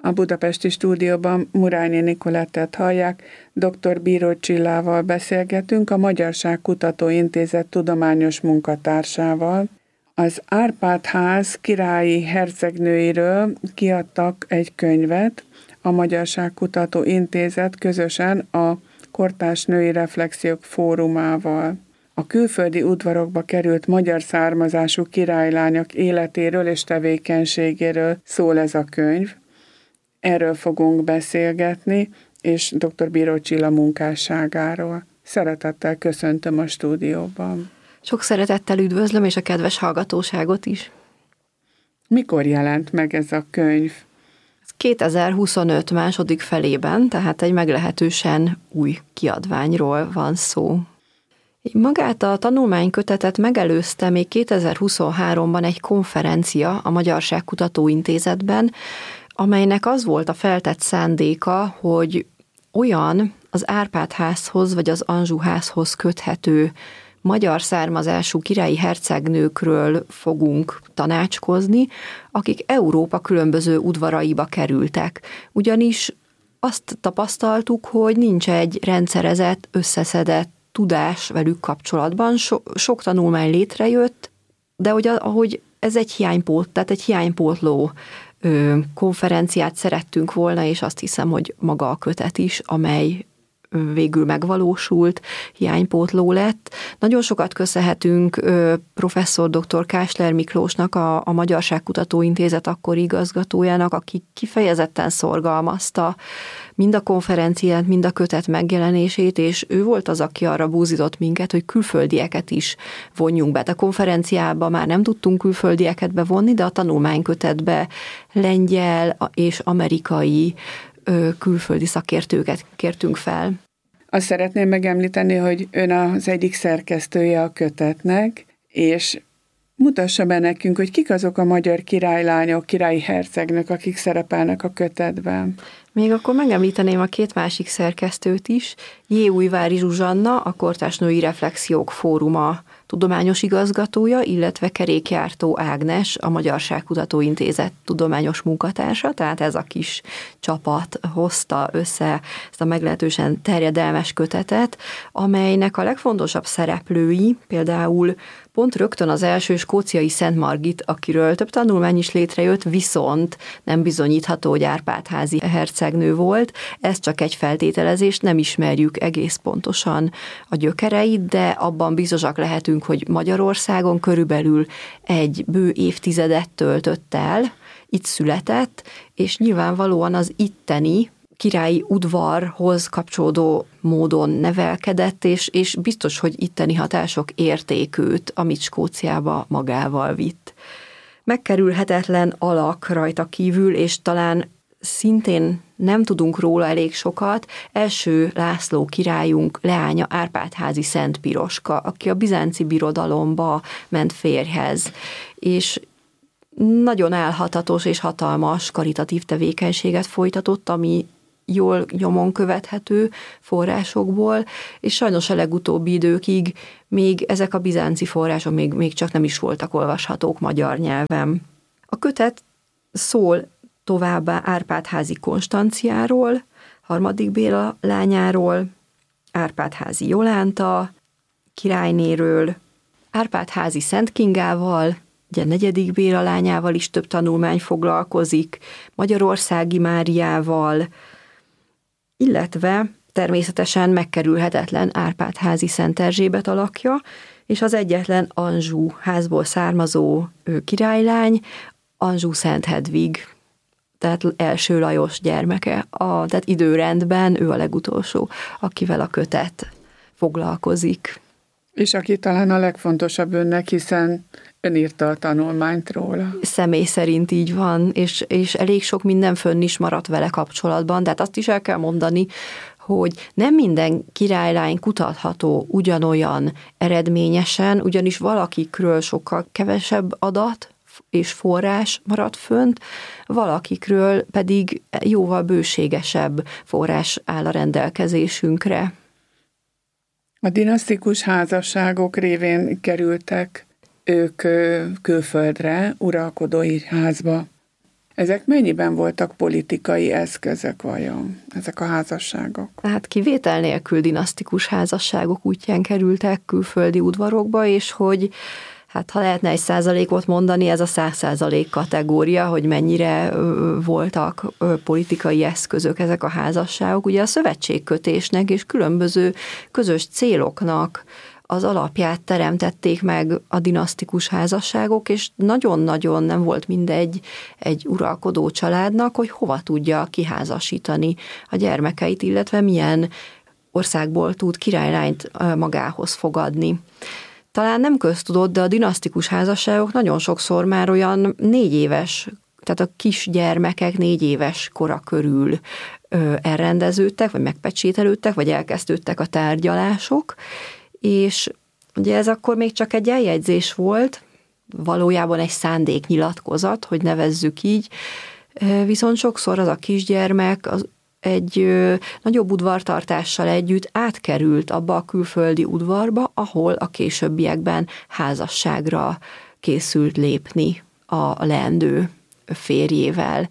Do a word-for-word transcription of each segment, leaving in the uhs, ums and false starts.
A budapesti stúdióban Murányi Nicolettet hallják, dr. Bíró Csillával beszélgetünk, a Magyarság Kutatóintézet tudományos munkatársával. Az Árpád-ház királyi hercegnőiről kiadtak egy könyvet, a Magyarság Kutatóintézet közösen a Kortárs Női Reflexiók Fórumával. A külföldi udvarokba került magyar származású királylányok életéről és tevékenységéről szól ez a könyv. Erről fogunk beszélgetni, és dr. Bíró Csilla munkásságáról. Szeretettel köszöntöm a stúdióban. Sok szeretettel üdvözlöm, és a kedves hallgatóságot is. Mikor jelent meg ez a könyv? kétezer-huszonöt második felében, tehát egy meglehetősen új kiadványról van szó. Magát a tanulmánykötetet megelőzte még kétezer-huszonháromban egy konferencia a Magyarság Kutatóintézetben, amelynek az volt a feltett szándéka, hogy olyan az Árpád-házhoz vagy az Anjou-házhoz köthető magyar származású királyi hercegnőkről fogunk tanácskozni, akik Európa különböző udvaraiba kerültek. Ugyanis azt tapasztaltuk, hogy nincs egy rendszerezett, összeszedett tudás velük kapcsolatban. So, sok tanulmány létrejött, de hogy, ahogy ez egy hiánypót, tehát egy hiánypótló ö, konferenciát szerettünk volna, és azt hiszem, hogy maga a kötet is, amely végül megvalósult, hiánypótló lett. Nagyon sokat köszönhetünk professzor dr. Kásler Miklósnak, a, a Magyarság Kutatóintézet akkori igazgatójának, aki kifejezetten szorgalmazta mind a konferenciát, mind a kötet megjelenését, és ő volt az, aki arra búzított minket, hogy külföldieket is vonjunk be. A konferenciába már nem tudtunk külföldieket bevonni, de a tanulmánykötetbe lengyel és amerikai külföldi szakértőket kértünk fel. Azt szeretném megemlíteni, hogy ön az egyik szerkesztője a kötetnek, és mutassa be nekünk, hogy kik azok a magyar királylányok, királyi hercegnők, akik szerepelnek a kötetben. Még akkor megemlíteném a két másik szerkesztőt is. Jéújvári Zsuzsanna, a Kortárs Női Reflexiók Fóruma tudományos igazgatója, illetve Kerékjártó Ágnes, a Magyarság Kutatóintézet tudományos munkatársa, tehát ez a kis csapat hozta össze ezt a meglehetősen terjedelmes kötetet, amelynek a legfontosabb szereplői például pont rögtön az első skóciai Szent Margit, akiről több tanulmány is létrejött, viszont nem bizonyítható, hogy Árpád-házi hercegnő volt. Ez csak egy feltételezés, nem ismerjük egész pontosan a gyökereit, de abban biztosak lehetünk, hogy Magyarországon körülbelül egy bő évtizedet töltött el, itt született, és nyilvánvalóan az itteni királyi udvarhoz kapcsolódó módon nevelkedett, és, és biztos, hogy itteni hatások érték őt, amit Skóciába magával vitt. Megkerülhetetlen alak rajta kívül, és talán szintén nem tudunk róla elég sokat, első László királyunk leánya Árpád-házi Szent Piroska, aki a bizánci birodalomba ment férjhez, és nagyon álhatatos és hatalmas karitatív tevékenységet folytatott, ami jól nyomon követhető forrásokból, és sajnos a legutóbbi időkig még ezek a bizánci források még, még csak nem is voltak olvashatók magyar nyelven. A kötet szól továbbá Árpád-házi Konstanciáról, harmadik Béla lányáról, Árpád-házi Jolánta királynéről, Árpád-házi Szent Kingával, ugye negyedik Béla lányával is több tanulmány foglalkozik, Magyarországi Máriával, illetve természetesen megkerülhetetlen Árpád-házi Szent Erzsébet alakja, és az egyetlen Anjou házból származó királylány, Anjou Szent Hedvig, tehát első Lajos gyermeke, a, tehát időrendben ő a legutolsó, akivel a kötet foglalkozik. És aki talán a legfontosabb önnek, hiszen ön írta a tanulmányt róla. Személy szerint így van, és, és elég sok minden fönn is maradt vele kapcsolatban, de hát azt is el kell mondani, hogy nem minden királylány kutatható ugyanolyan eredményesen, ugyanis valakikről sokkal kevesebb adat és forrás maradt fönt, valakikről pedig jóval bőségesebb forrás áll a rendelkezésünkre. A dinasztikus házasságok révén kerültek ők külföldre, uralkodói házba. Ezek mennyiben voltak politikai eszközök vajon, ezek a házasságok? Hát kivétel nélkül dinasztikus házasságok útján kerültek külföldi udvarokba, és hogy hát ha lehetne egy százalékot mondani, ez a száz százalék kategória, hogy mennyire voltak politikai eszközök ezek a házasságok. Ugye a szövetségkötésnek és különböző közös céloknak az alapját teremtették meg a dinasztikus házasságok, és nagyon-nagyon nem volt mindegy egy uralkodó családnak, hogy hova tudja kiházasítani a gyermekeit, illetve milyen országból tud királylányt magához fogadni. Talán nem köztudott, de a dinasztikus házasságok nagyon sokszor már olyan négy éves, tehát a kisgyermekek négy éves kora körül elrendeződtek, vagy megpecsételődtek, vagy elkezdődtek a tárgyalások, és ugye ez akkor még csak egy eljegyzés volt, valójában egy szándéknyilatkozat, hogy nevezzük így, viszont sokszor az a kisgyermek az egy nagyobb udvartartással együtt átkerült abba a külföldi udvarba, ahol a későbbiekben házasságra készült lépni a leendő férjével.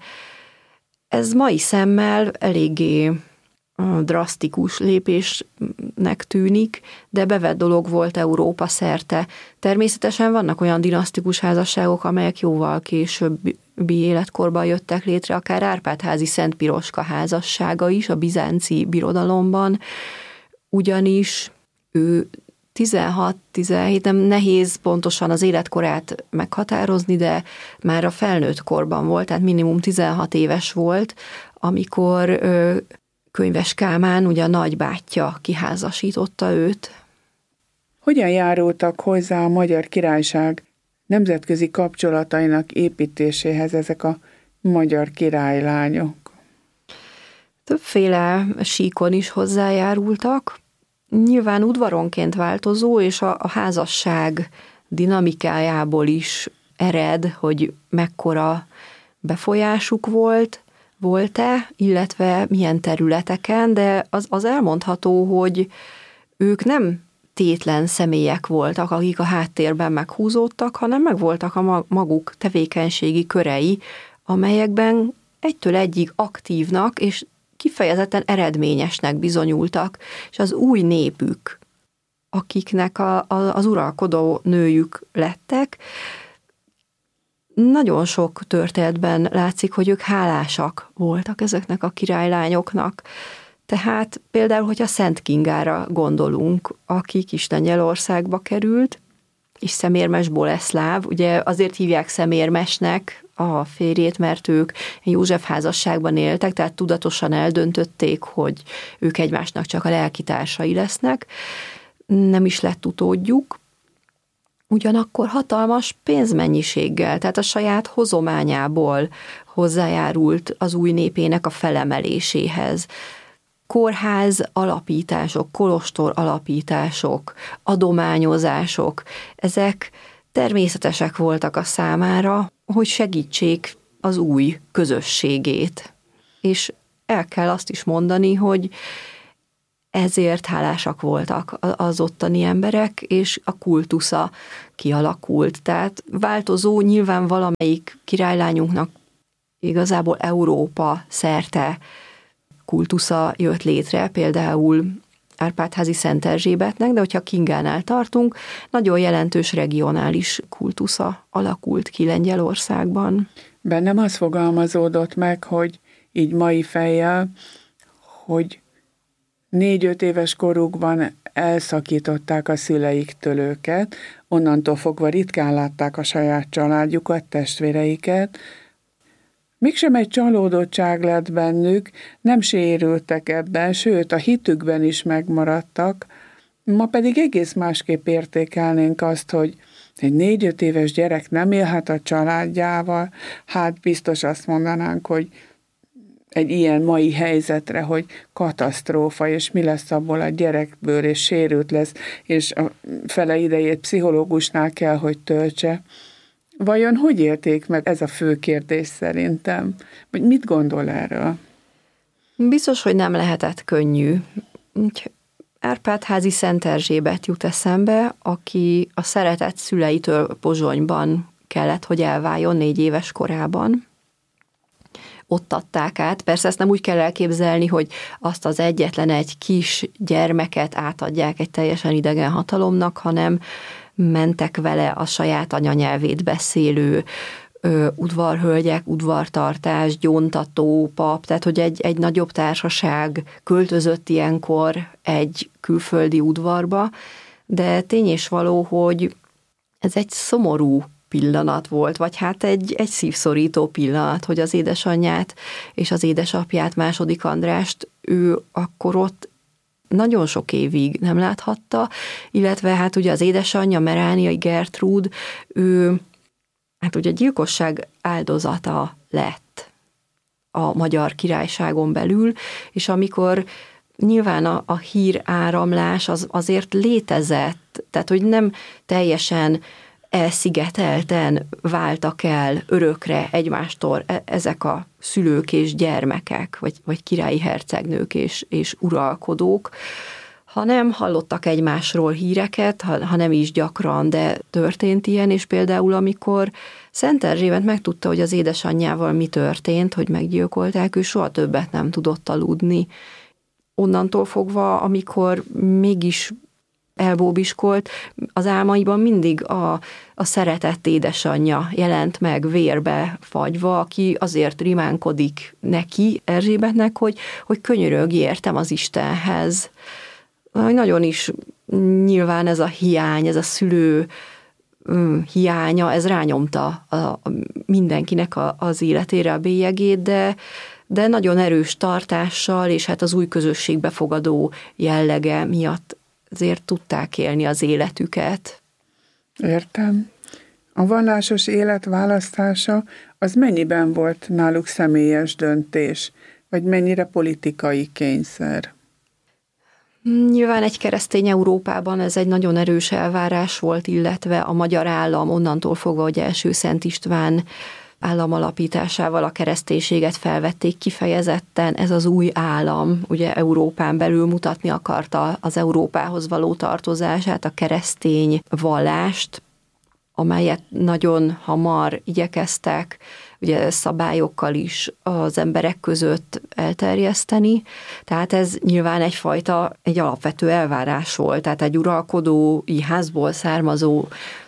Ez mai szemmel eléggé drasztikus lépésnek tűnik, de bevett dolog volt Európa szerte. Természetesen vannak olyan dinasztikus házasságok, amelyek jóval későbbi életkorban jöttek létre, akár Árpád-házi Szent Piroska házassága is a bizánci birodalomban, ugyanis ő tizenhat-tizenhét, nem nehéz pontosan az életkorát meghatározni, de már a felnőtt korban volt, tehát minimum tizenhat éves volt, amikor Könyves Kálmán, ugye a nagybátyja kiházasította őt. Hogyan járultak hozzá a Magyar Királyság nemzetközi kapcsolatainak építéséhez ezek a magyar királylányok? Többféle síkon is hozzájárultak. Nyilván udvaronként változó, és a, a házasság dinamikájából is ered, hogy mekkora befolyásuk volt, volt-e, illetve milyen területeken, de az, az elmondható, hogy ők nem tétlen személyek voltak, akik a háttérben meghúzódtak, hanem megvoltak a maguk tevékenységi körei, amelyekben egytől egyig aktívnak és kifejezetten eredményesnek bizonyultak, és az új népük, akiknek a, a, az uralkodó nőjük lettek, nagyon sok történetben látszik, hogy ők hálásak voltak ezeknek a királylányoknak. Tehát például, hogyha Szent Kingára gondolunk, aki Kislengyelországba került, és Szemérmes Boleszláv, ugye azért hívják Szemérmesnek a férjét, mert ők József házasságban éltek, tehát tudatosan eldöntötték, hogy ők egymásnak csak a lelkitársai lesznek. Nem is lett utódjuk. Ugyanakkor hatalmas pénzmennyiséggel, tehát a saját hozományából hozzájárult az új népének a felemeléséhez. Kórház alapítások, kolostor alapítások, adományozások, ezek természetesek voltak a számára, hogy segítsék az új közösségét. És el kell azt is mondani, hogy ezért hálásak voltak az ottani emberek, és a kultusza kialakult. Tehát változó, nyilván valamelyik királylányunknak igazából Európa szerte kultusza jött létre, például Árpád-házi Szent Erzsébetnek, de hogyha Kingánál tartunk, nagyon jelentős regionális kultusza alakult ki Lengyelországban. Bennem az fogalmazódott meg, hogy így mai fejjel, hogy négy-öt éves korukban elszakították a szüleiktől őket, onnantól fogva ritkán látták a saját családjukat, testvéreiket. Mégsem egy csalódottság lett bennük, nem sérültek ebben, sőt a hitükben is megmaradtak. Ma pedig egész másképp értékelnénk azt, hogy egy négy-öt éves gyerek nem élhet a családjával, hát biztos azt mondanánk, hogy egy ilyen mai helyzetre, hogy katasztrófa, és mi lesz abból a gyerekből, és sérült lesz, és a fele idejét pszichológusnál kell, hogy töltse. Vajon hogy élték meg? Ez a fő kérdés szerintem. Vagy mit gondol erről? Biztos, hogy nem lehetett könnyű. Árpád-házi Szent Erzsébet jut eszembe, aki a szeretett szüleitől Pozsonyban kellett, hogy elváljon négy éves korában. ott adták át. Persze ezt nem úgy kell elképzelni, hogy azt az egyetlen egy kis gyermeket átadják egy teljesen idegen hatalomnak, hanem mentek vele a saját anyanyelvét beszélő ö, udvarhölgyek, udvartartás, gyóntató, pap, tehát hogy egy, egy nagyobb társaság költözött ilyenkor egy külföldi udvarba, de tény és való, hogy ez egy szomorú pillanat volt, vagy hát egy, egy szívszorító pillanat, hogy az édesanyját és az édesapját, második Andrást, ő akkor ott nagyon sok évig nem láthatta, illetve hát ugye az édesanyja, Merániai Gertrúd, ő hát ugye gyilkosság áldozata lett a Magyar Királyságon belül, és amikor nyilván a, a híráramlás az azért létezett, tehát hogy nem teljesen elszigetelten váltak el örökre egymástól ezek a szülők és gyermekek, vagy, vagy királyi hercegnők és, és uralkodók, hanem hallottak egymásról híreket, ha, ha nem is gyakran, de történt ilyen, és például amikor Szent Erzsébet megtudta, hogy az édesanyjával mi történt, hogy meggyilkolták, ő soha többet nem tudott aludni. Onnantól fogva, amikor mégis elbóbiskolt, az álmaiban mindig a, a szeretett édesanyja jelent meg vérbe fagyva, aki azért rimánkodik neki, Erzsébetnek, hogy, hogy könyörög értem az Istenhez. Nagyon is nyilván ez a hiány, ez a szülő hiánya, ez rányomta a, mindenkinek a, az életére a bélyegét, de de nagyon erős tartással, és hát az új közösségbe fogadó jellege miatt azért tudták élni az életüket. Értem. A vallásos élet választása az mennyiben volt náluk személyes döntés, vagy mennyire politikai kényszer? Nyilván egy keresztény Európában ez egy nagyon erős elvárás volt, illetve a magyar állam onnantól fogva, hogy első Szent István állam alapításával a kereszténységet felvették kifejezetten, ez az új állam, ugye Európán belül mutatni akarta az Európához való tartozását, a keresztény vallást, amelyet nagyon hamar igyekeztek, ugye szabályokkal is az emberek között elterjeszteni, tehát ez nyilván egyfajta, egy alapvető elvárás volt, tehát egy uralkodói házból származó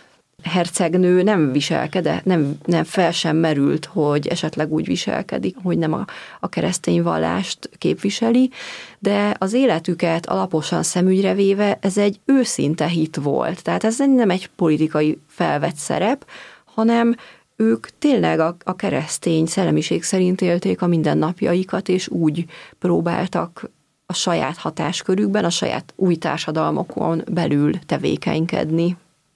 hercegnő nem viselkedett, nem, nem fel sem merült, hogy esetleg úgy viselkedik, hogy nem a, a keresztény vallást képviseli, de az életüket alaposan szemügyre véve ez egy őszinte hit volt. Tehát ez nem egy politikai felvett szerep, hanem ők tényleg a, a keresztény szellemiség szerint élték a mindennapjaikat, és úgy próbáltak a saját hatáskörükben, a saját új társadalmokon belül tevékenykedni.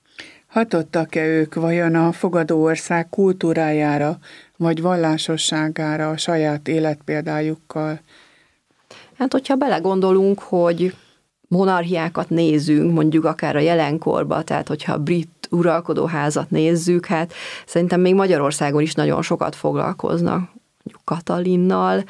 Hatottak-e ők vajon a fogadó ország kultúrájára, vagy vallásosságára a saját életpéldájukkal? Hát, hogyha belegondolunk, hogy monarchiákat nézünk, mondjuk akár a jelenkorban, tehát hogyha a brit uralkodóházat nézzük, hát szerintem még Magyarországon is nagyon sokat foglalkoznak, mondjuk Katalinnal,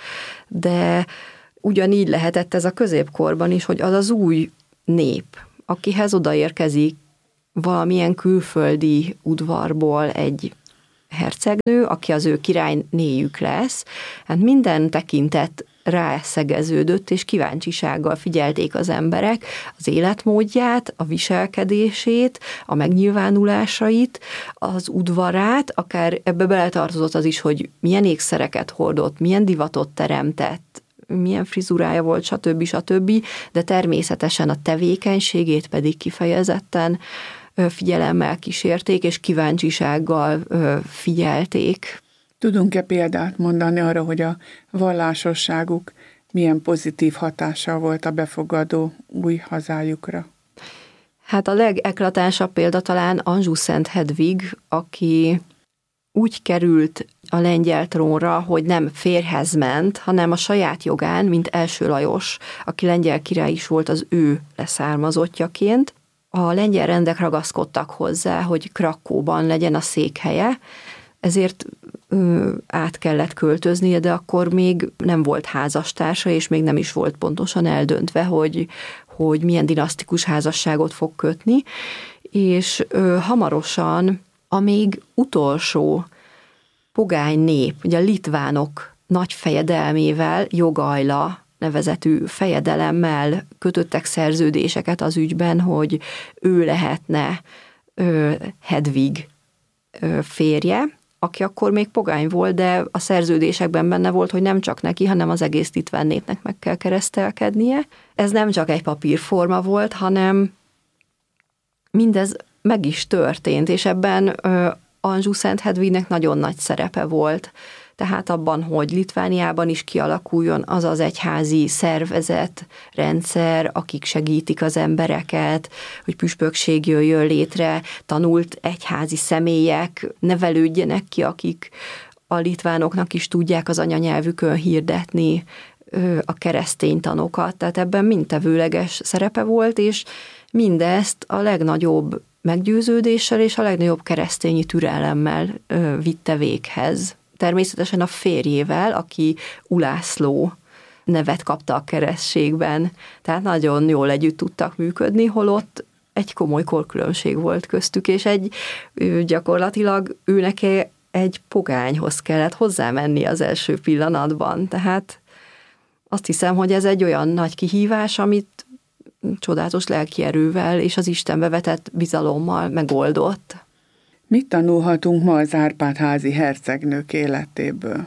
de ugyanígy lehetett ez a középkorban is, hogy az az új nép, akihez odaérkezik valamilyen külföldi udvarból egy hercegnő, aki az ő királynéjük lesz, hát minden tekintet rászegeződött, és kíváncsisággal figyelték az emberek az életmódját, a viselkedését, a megnyilvánulásait, az udvarát, akár ebbe beletartozott az is, hogy milyen ékszereket hordott, milyen divatot teremtett, milyen frizurája volt, stb. stb., de természetesen a tevékenységét pedig kifejezetten figyelemmel kísérték, és kíváncsisággal figyelték. Tudunk-e példát mondani arra, hogy a vallásosságuk milyen pozitív hatással volt a befogadó új hazájukra? Hát a legeklatánsabb példa talán Anjou Szent Hedvig, aki úgy került a lengyel trónra, hogy nem férjhez ment, hanem a saját jogán, mint első Lajos, aki lengyel király is volt, az ő leszármazottjaként. A lengyel rendek ragaszkodtak hozzá, hogy Krakóban legyen a székhelye, ezért ö, át kellett költöznie, de akkor még nem volt házastársa, és még nem is volt pontosan eldöntve, hogy, hogy milyen dinasztikus házasságot fog kötni, és ö, hamarosan a még utolsó pogány nép, ugye a litvánok nagy fejedelmével, Jogajla nevezetű fejedelemmel kötöttek szerződéseket az ügyben, hogy ő lehetne ö, Hedvig ö, férje, aki akkor még pogány volt, de a szerződésekben benne volt, hogy nem csak neki, hanem az egész litván népnek meg kell keresztelkednie. Ez nem csak egy papírforma volt, hanem mindez meg is történt, és ebben ö, Anjou Szent Hedvignek nagyon nagy szerepe volt. Tehát abban, hogy Litvániában is kialakuljon az az egyházi szervezet, rendszer, akik segítik az embereket, hogy püspökség jöjjön létre, tanult egyházi személyek nevelődjenek ki, akik a litvánoknak is tudják az anyanyelvükön hirdetni a keresztény tanokat. Tehát ebben mindtevőleges szerepe volt, és mindezt a legnagyobb meggyőződéssel és a legnagyobb keresztényi türelemmel vitte véghez. Természetesen a férjével, aki Ulászló nevet kapta a keresztségben, tehát nagyon jól együtt tudtak működni, holott egy komoly korkülönbség volt köztük, és egy ő gyakorlatilag ő neki egy pogányhoz kellett hozzámenni az első pillanatban, tehát azt hiszem, hogy ez egy olyan nagy kihívás, amit csodálatos lelkierővel és az Istenbe vetett bizalommal megoldott. Mit tanulhatunk ma az Árpád-házi hercegnők életéből?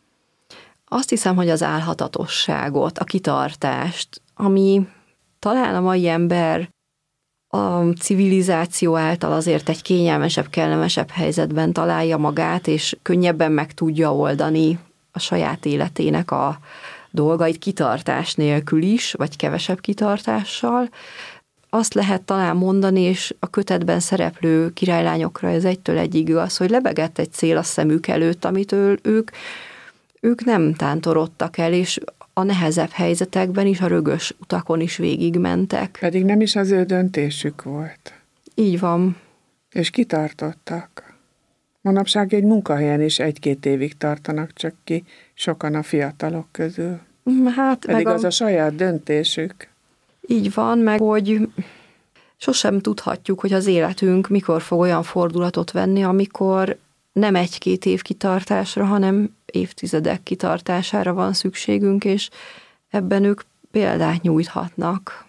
Azt hiszem, hogy az álhatatosságot, a kitartást, ami talán a mai ember a civilizáció által azért egy kényelmesebb, kellemesebb helyzetben találja magát, és könnyebben meg tudja oldani a saját életének a dolgait kitartás nélkül is, vagy kevesebb kitartással. Azt lehet talán mondani, és a kötetben szereplő királylányokra ez egytől egyig igaz, hogy lebegett egy cél a szemük előtt, amitől ők, ők nem tántorodtak el, és a nehezebb helyzetekben is, a rögös utakon is végigmentek. Pedig nem is az ő döntésük volt. Így van. És kitartottak. Manapság egy munkahelyen is egy-két évig tartanak csak ki, sokan a fiatalok közül. Hát, Pedig meg az a... a saját döntésük. Így van, meg hogy sosem tudhatjuk, hogy az életünk mikor fog olyan fordulatot venni, amikor nem egy-két év kitartásra, hanem évtizedek kitartására van szükségünk, és ebben ők példát nyújthatnak.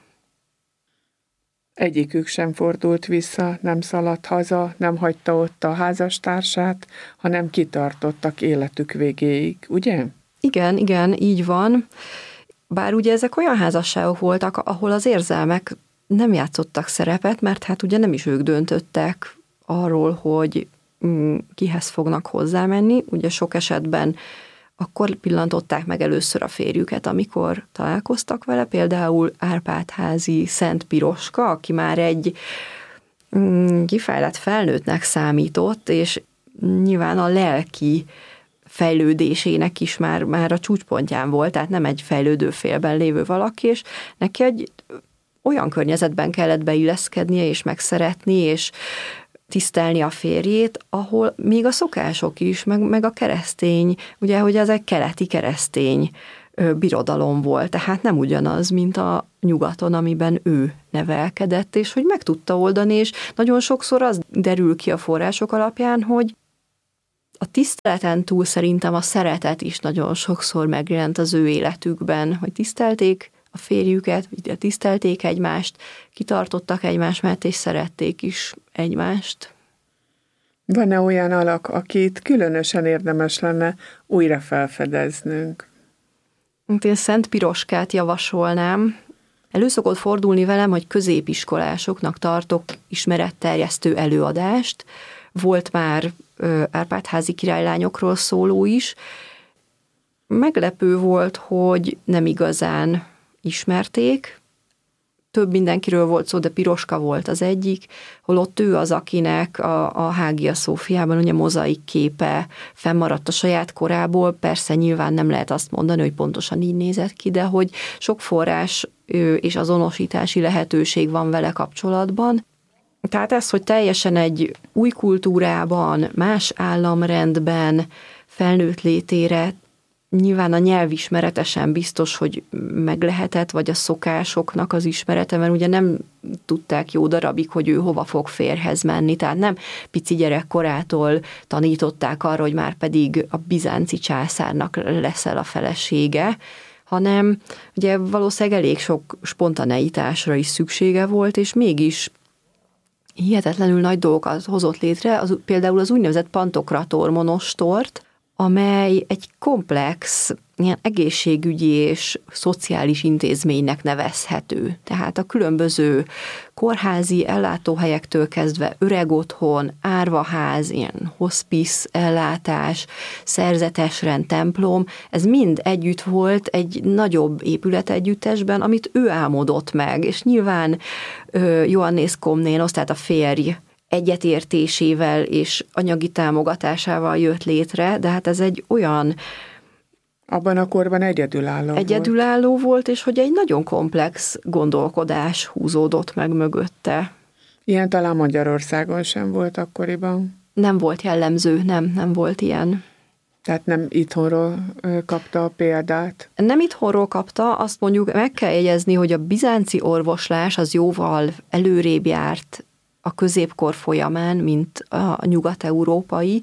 Egyikük sem fordult vissza, nem szaladt haza, nem hagyta ott a házastársát, hanem kitartottak életük végéig, ugye? Igen, igen, így van. Bár ugye ezek olyan házasságok voltak, ahol az érzelmek nem játszottak szerepet, mert hát ugye nem is ők döntöttek arról, hogy mm, kihez fognak hozzámenni. Ugye sok esetben akkor pillantották meg először a férjüket, amikor találkoztak vele, például Árpád-házi Szent Piroska, aki már egy mm, kifejlett felnőttnek számított, és nyilván a lelki fejlődésének is már, már a csúcspontján volt, tehát nem egy fejlődő félben lévő valaki, és neki egy olyan környezetben kellett beilleszkednie, és megszeretni, és tisztelni a férjét, ahol még a szokások is, meg, meg a keresztény, ugye, hogy ez egy keleti keresztény birodalom volt, tehát nem ugyanaz, mint a nyugaton, amiben ő nevelkedett, és hogy meg tudta oldani, és nagyon sokszor az derül ki a források alapján, hogy a tiszteleten túl szerintem a szeretet is nagyon sokszor megjelent az ő életükben, hogy tisztelték a férjüket, vagy tisztelték egymást, kitartottak egymás mellett, és szerették is egymást. Van-e olyan alak, akit különösen érdemes lenne újra felfedeznünk? Én Szent Piroskát javasolnám. Elő szokott fordulni velem, hogy középiskolásoknak tartok ismeretterjesztő előadást. Volt már Árpád-házi királylányokról szóló is. Meglepő volt, hogy nem igazán ismerték. Több mindenkiről volt szó, de Piroska volt az egyik, holott ő az, akinek a, a Hagia Szófiában ugye mozaik képe fennmaradt a saját korából. Persze nyilván nem lehet azt mondani, hogy pontosan így nézett ki, de hogy sok forrás és azonosítási lehetőség van vele kapcsolatban. Tehát ez, hogy teljesen egy új kultúrában, más államrendben felnőtt létére Nyilván a nyelvismerete sem biztos, hogy meg lehetett, vagy a szokásoknak az ismerete, mert ugye nem tudták jó darabig, hogy ő hova fog férjhez menni, tehát nem pici gyerekkorától tanították arra, hogy már pedig a bizánci császárnak leszel a felesége, hanem ugye valószínűleg elég sok spontaneitásra is szüksége volt, és mégis hihetetlenül nagy dolgokat hozott létre, az, például az úgynevezett Pantokrator monostort, amely egy komplex, ilyen egészségügyi és szociális intézménynek nevezhető. Tehát a különböző kórházi ellátóhelyektől kezdve öregotthon, árvaház, ilyen hospice ellátás, szerzetesrend, templom, ez mind együtt volt egy nagyobb épületegyüttesben, amit ő álmodott meg, és nyilván Ioannis Komnénosz, tehát a férj egyetértésével és anyagi támogatásával jött létre, de hát ez egy olyan... Abban a korban egyedülálló Egyedülálló volt. volt, és hogy egy nagyon komplex gondolkodás húzódott meg mögötte. Ilyen talán Magyarországon sem volt akkoriban. Nem volt jellemző, nem, nem volt ilyen. Tehát nem itthonról kapta a példát? Nem itthonról kapta, azt mondjuk meg kell jegyezni, hogy a bizánci orvoslás az jóval előrébb járt a középkor folyamán, mint a nyugat-európai,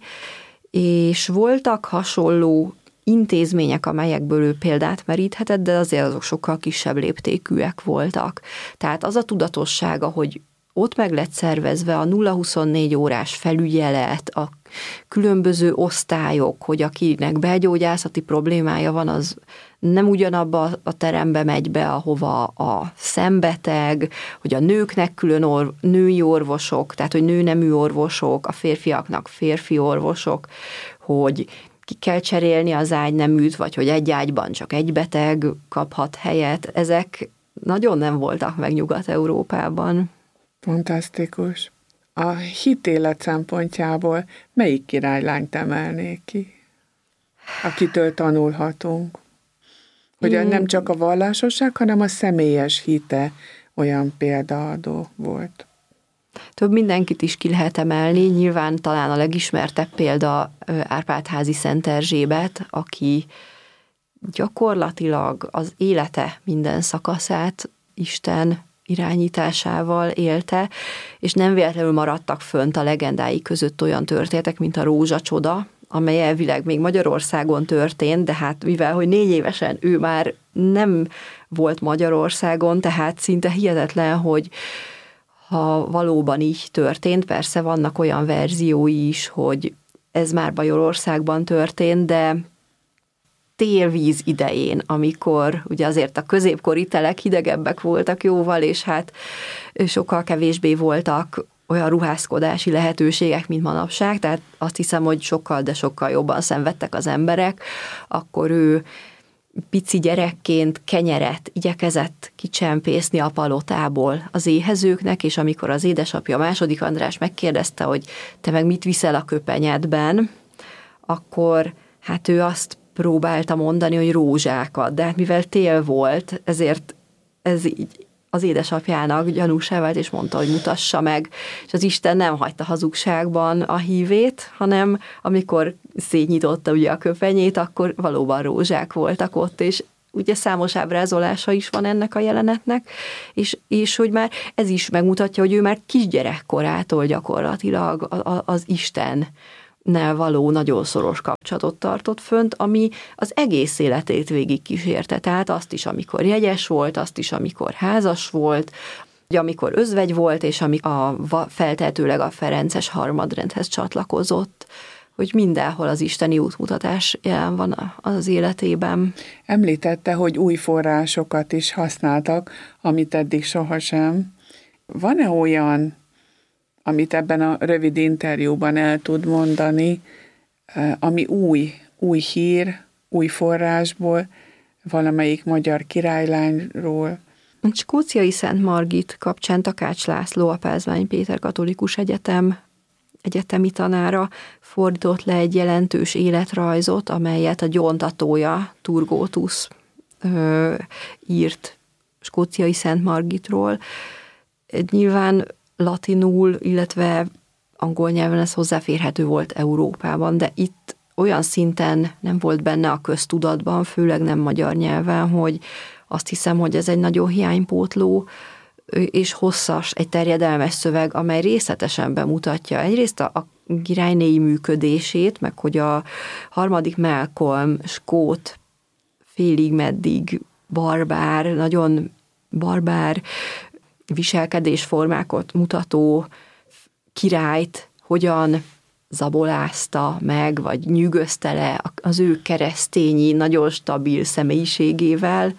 és voltak hasonló intézmények, amelyekből ő példát meríthetett, de azért azok sokkal kisebb léptékűek voltak. Tehát az a tudatossága, hogy ott meg lett szervezve a nulla huszonnégy órás felügyelet, a különböző osztályok, hogy akinek belgyógyászati problémája van, az nem ugyanabba a terembe megy be, ahova a szembeteg, hogy a nőknek külön or, női orvosok, tehát hogy nőnemű orvosok, a férfiaknak férfi orvosok, hogy ki kell cserélni az ágyneműt, vagy hogy egy ágyban csak egy beteg kaphat helyet. Ezek nagyon nem voltak meg Nyugat-Európában. Fantasztikus. A hitélet szempontjából melyik királylányt emelnék ki, akitől tanulhatunk? Hogy hmm. nem csak a vallásosság, hanem a személyes hite olyan példaadó volt. Több mindenkit is ki lehet emelni, nyilván talán a legismertebb példa Árpád-házi Szent Erzsébet, aki gyakorlatilag az élete minden szakaszát Isten irányításával élte, és nem véletlenül maradtak fönt a legendái között olyan történetek, mint a rózsacsoda, amely elvileg még Magyarországon történt, de hát mivel, hogy négy évesen ő már nem volt Magyarországon, tehát szinte hihetetlen, hogy ha valóban így történt, persze vannak olyan verziói is, hogy ez már Bajorországban történt, de télvíz idején, amikor ugye azért a középkori telek hidegebbek voltak jóval, és hát sokkal kevésbé voltak olyan ruházkodási lehetőségek, mint manapság, tehát azt hiszem, hogy sokkal, de sokkal jobban szenvedtek az emberek, akkor ő pici gyerekként kenyeret igyekezett kicsempészni a palotából az éhezőknek, és amikor az édesapja második András megkérdezte, hogy te meg mit viszel a köpenyedben, akkor hát ő azt próbálta mondani, hogy rózsákat, de hát mivel tél volt, ezért ez így az édesapjának gyanúsá vált, és mondta, hogy mutassa meg, és az Isten nem hagyta hazugságban a hívét, hanem amikor szétnyitotta ugye a köpenyét, akkor valóban rózsák voltak ott, és ugye számos ábrázolása is van ennek a jelenetnek, és, és hogy már ez is megmutatja, hogy ő már kisgyerekkorától gyakorlatilag az Isten nel való nagyon szoros kapcsolatot tartott fönt, ami az egész életét végig kísérte. Tehát azt is, amikor jegyes volt, azt is, amikor házas volt, amikor özvegy volt, és ami a, feltehetőleg a ferences harmadrendhez csatlakozott, hogy mindenhol az isteni útmutatás jelen van az életében. Említette, hogy új forrásokat is használtak, amit eddig sohasem. Van-e olyan, amit ebben a rövid interjúban el tud mondani, ami új, új hír, új forrásból, valamelyik magyar királylányról? A skóciai Szent Margit kapcsán Takács László, a Pázmány Péter Katolikus Egyetem egyetemi tanára fordított le egy jelentős életrajzot, amelyet a gyóntatója, Turgótus ö, írt skóciai Szent Margitról. Nyilván latinul, illetve angol nyelven ez hozzáférhető volt Európában, de itt olyan szinten nem volt benne a köztudatban, főleg nem magyar nyelven, hogy azt hiszem, hogy ez egy nagyon hiánypótló és hosszas, egy terjedelmes szöveg, amely részletesen bemutatja egyrészt a, a királynéi működését, meg hogy a harmadik Malcolm, skót, félig meddig barbár, nagyon barbár viselkedésformákat mutató királyt hogyan zabolázta meg, vagy nyűgözte le az ő keresztényi, nagyon stabil személyiségével,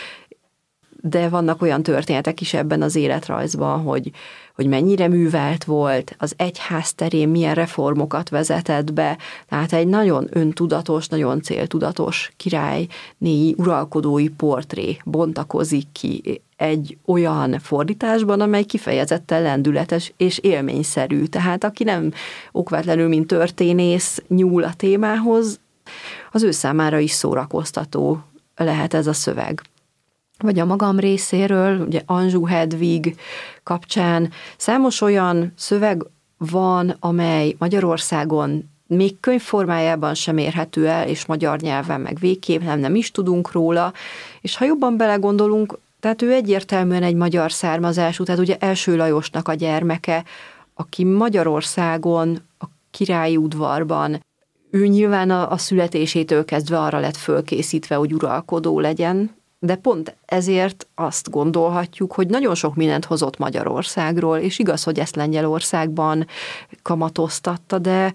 de vannak olyan történetek is ebben az életrajzban, hogy, hogy mennyire művelt volt, az egyház terén milyen reformokat vezetett be, tehát egy nagyon öntudatos, nagyon céltudatos királynéi uralkodói portré bontakozik ki egy olyan fordításban, amely kifejezetten lendületes és élményszerű. Tehát aki nem okvetlenül, mint történész nyúl a témához, az ő számára is szórakoztató lehet ez a szöveg. Vagy a magam részéről, ugye Anjou Hedvig kapcsán számos olyan szöveg van, amely Magyarországon még könyv formájában sem érhető el, és magyar nyelven meg végképp nem, nem is tudunk róla, és ha jobban belegondolunk, tehát ő egyértelműen egy magyar származású, tehát ugye Első Lajosnak a gyermeke, aki Magyarországon, a királyi udvarban, ő nyilván a, a születésétől kezdve arra lett fölkészítve, hogy uralkodó legyen, de pont ezért azt gondolhatjuk, hogy nagyon sok mindent hozott Magyarországról, és igaz, hogy ezt Lengyelországban kamatoztatta, de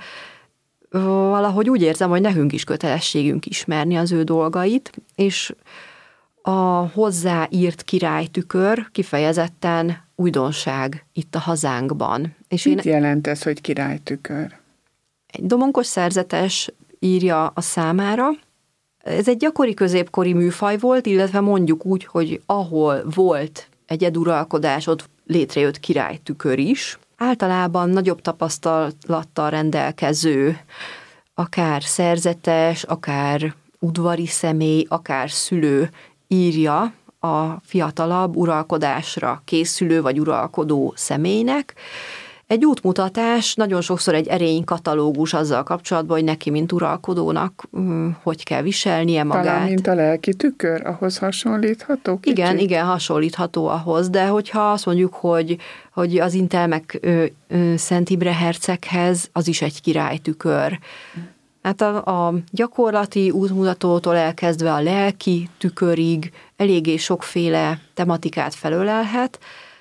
valahogy úgy érzem, hogy nekünk is kötelességünk ismerni az ő dolgait, és a hozzáírt királytükör kifejezetten újdonság itt a hazánkban. És Mit én... jelent ez, hogy királytükör? Egy domonkos szerzetes írja a számára. Ez egy gyakori középkori műfaj volt, illetve mondjuk úgy, hogy ahol volt egyeduralkodás, ott létrejött királytükör is. Általában nagyobb tapasztalattal rendelkező, akár szerzetes, akár udvari személy, akár szülő írja a fiatalabb uralkodásra készülő vagy uralkodó személynek. Egy útmutatás, nagyon sokszor egy erénykatalógus azzal kapcsolatban, hogy neki, mint uralkodónak, hogy kell viselnie magát. Talán, mint a lelki tükör, ahhoz hasonlítható? Kicsit? Igen, igen, hasonlítható ahhoz, de hogyha azt mondjuk, hogy, hogy az Intelmek ö, ö, Szent Imre herceghez, az is egy királytükör. Hát a, a gyakorlati útmutatótól elkezdve a lelki tükörig eléggé sokféle tematikát felölelhet.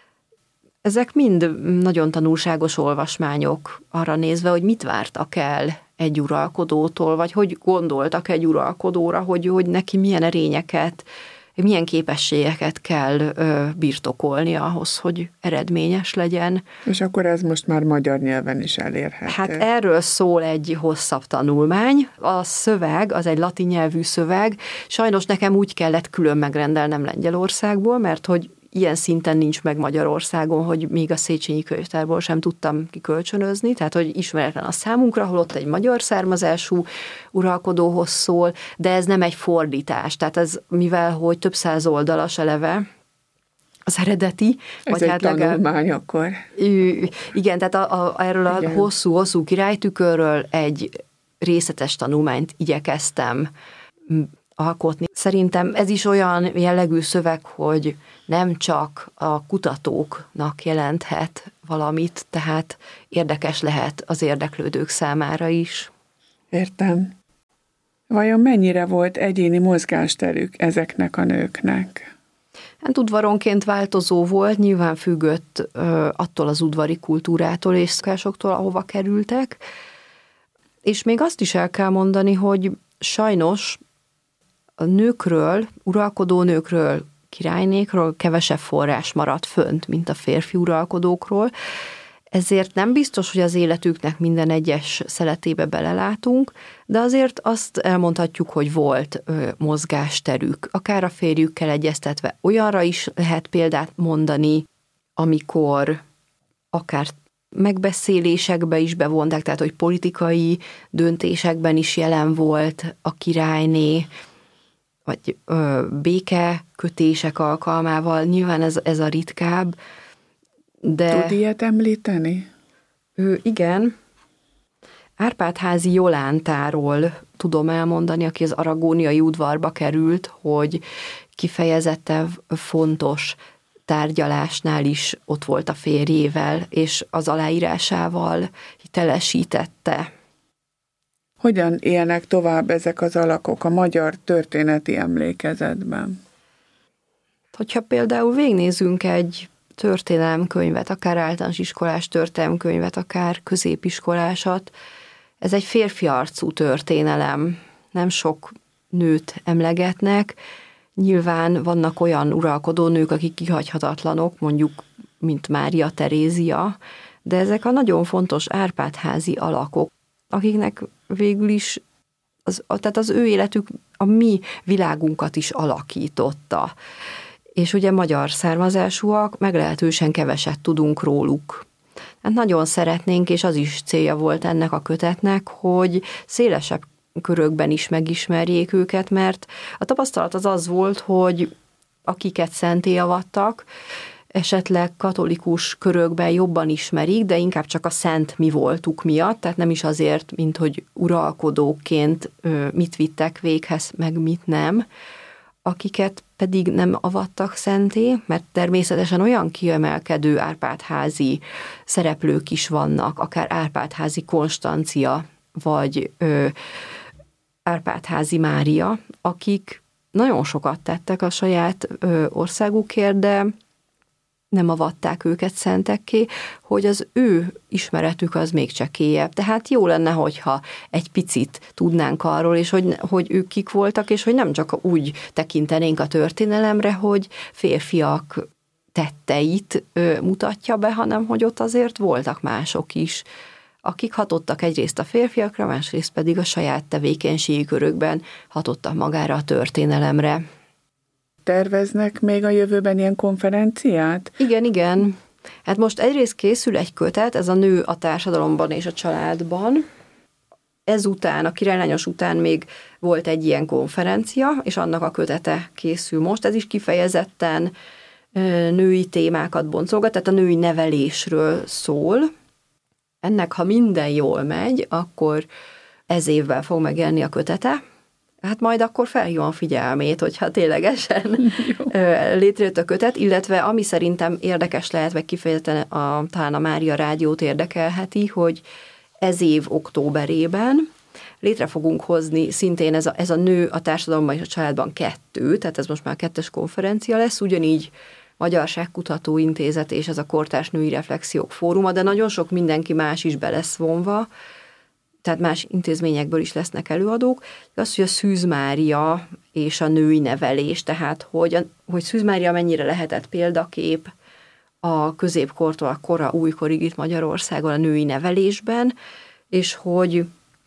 Ezek mind nagyon tanulságos olvasmányok arra nézve, hogy mit vártak el egy uralkodótól, vagy hogy gondoltak egy uralkodóra, hogy, hogy neki milyen erényeket, milyen képességeket kell ö, birtokolni ahhoz, hogy eredményes legyen. És akkor ez most már magyar nyelven is elérhető. Hát erről szól egy hosszabb tanulmány. A szöveg, az egy latin nyelvű szöveg. Sajnos nekem úgy kellett külön megrendelnem Lengyelországból, mert hogy ilyen szinten nincs meg Magyarországon, hogy még a Széchenyi könyvtárból sem tudtam kikölcsönözni, tehát hogy ismeretlen a számunkra, holott egy magyar származású uralkodóhoz szól, de ez nem egy fordítás, tehát ez, mivel hogy több száz oldalas eleve, az eredeti. Ez vagy egy hát tanulmány legalább, akkor. Igen, tehát a, a, erről a hosszú-hosszú királytükörről egy részletes tanulmányt igyekeztem alkotni. Szerintem ez is olyan jellegű szöveg, hogy nem csak a kutatóknak jelenthet valamit, tehát érdekes lehet az érdeklődők számára is. Értem. Vajon mennyire volt egyéni mozgásterük ezeknek a nőknek? Hát udvaronként változó volt, nyilván függött ö, attól az udvari kultúrától és szokásoktól, ahova kerültek. És még azt is el kell mondani, hogy sajnos a nőkről, uralkodó nőkről, királynékről kevesebb forrás maradt fönt, mint a férfi uralkodókról, ezért nem biztos, hogy az életüknek minden egyes szeletébe belelátunk, de azért azt elmondhatjuk, hogy volt ö, mozgásterük, akár a férjükkel egyeztetve. Olyanra is lehet példát mondani, amikor akár megbeszélésekbe is bevonták, tehát hogy politikai döntésekben is jelen volt a királyné, vagy ö, békekötések alkalmával, nyilván ez, ez a ritkább, de... Tud ilyet említeni? Ő, igen. Árpád-házi Jolántáról tudom elmondani, aki az aragóniai udvarba került, hogy kifejezetten fontos tárgyalásnál is ott volt a férjével, és az aláírásával hitelesítette. Hogyan élnek tovább ezek az alakok a magyar történeti emlékezetben? Hogyha például végignézünk egy történelemkönyvet, akár általános iskolás történelemkönyvet, akár középiskolásat, ez egy férfi arcú történelem. Nem sok nőt emlegetnek. Nyilván vannak olyan uralkodó nők, akik kihagyhatatlanok, mondjuk, mint Mária Terézia, de ezek a nagyon fontos Árpád-házi alakok, akiknek végül is az, tehát az ő életük a mi világunkat is alakította. És ugye magyar származásúak, meglehetősen keveset tudunk róluk. Hát nagyon szeretnénk, és az is célja volt ennek a kötetnek, hogy szélesebb körökben is megismerjék őket, mert a tapasztalat az az volt, hogy akiket szentté avattak, esetleg katolikus körökben jobban ismerik, de inkább csak a szent mi voltuk miatt, tehát nem is azért, mint hogy uralkodóként mit vittek véghez, meg mit nem, akiket pedig nem avattak szentté, mert természetesen olyan kiemelkedő Árpád-házi szereplők is vannak, akár Árpád-házi Konstancia, vagy ö, Árpád-házi Mária, akik nagyon sokat tettek a saját ö, országukért, de nem avatták őket szentekké, hogy az ő ismeretük az még csekélyebb. Tehát jó lenne, hogyha egy picit tudnánk arról, és hogy, hogy ők kik voltak, és hogy nem csak úgy tekintenénk a történelemre, hogy férfiak tetteit ö, mutatja be, hanem hogy ott azért voltak mások is, akik hatottak egyrészt a férfiakra, másrészt pedig a saját tevékenységi körökben hatottak magára a történelemre. Terveznek még a jövőben ilyen konferenciát? Igen, igen. Hát most egyrészt készül egy kötet, ez a Nő a társadalomban és a családban. Ezután, a királylányos után még volt egy ilyen konferencia, és annak a kötete készül most. Ez is kifejezetten női témákat boncolgat, tehát a női nevelésről szól. Ennek, ha minden jól megy, akkor ez évvel fog megjelenni a kötete. Hát majd akkor felhívom a figyelmét, hogyha ténylegesen létrejött a kötet, illetve ami szerintem érdekes lehet, vagy kifejezetten a, talán a Mária Rádiót érdekelheti, hogy ez év októberében létre fogunk hozni szintén ez a, ez a Nő a társadalomban és a családban kettő, tehát ez most már kettes konferencia lesz, ugyanígy Magyarságkutató Intézet és ez a Kortárs Női Reflexiók Fóruma, de nagyon sok mindenki más is be lesz vonva, tehát más intézményekből is lesznek előadók. Az, hogy a Szűz Mária és a női nevelés, tehát hogy, a, hogy Szűz Mária mennyire lehetett példakép a középkortól a kora újkorig itt Magyarországon a női nevelésben, és hogy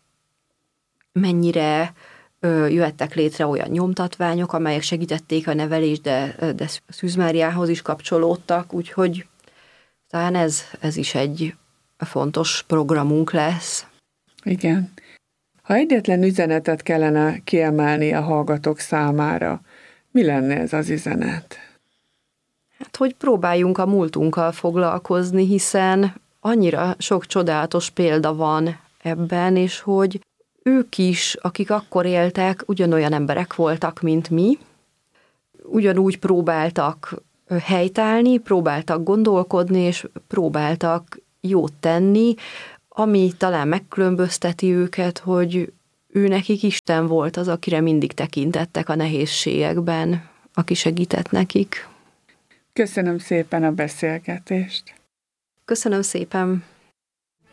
mennyire ö, jöhettek létre olyan nyomtatványok, amelyek segítették a nevelést, de, de Szűz Máriához is kapcsolódtak, úgyhogy talán ez, ez is egy fontos programunk lesz. Igen. Ha egyetlen üzenetet kellene kiemelni a hallgatók számára, mi lenne ez az üzenet? Hát, hogy próbáljunk a múltunkkal foglalkozni, hiszen annyira sok csodálatos példa van ebben, és hogy ők is, akik akkor éltek, ugyanolyan emberek voltak, mint mi, ugyanúgy próbáltak helytállni, próbáltak gondolkodni, és próbáltak jót tenni, ami talán megkülönbözteti őket, hogy ő nekik Isten volt az, akire mindig tekintettek a nehézségekben, aki segített nekik. Köszönöm szépen a beszélgetést. Köszönöm szépen.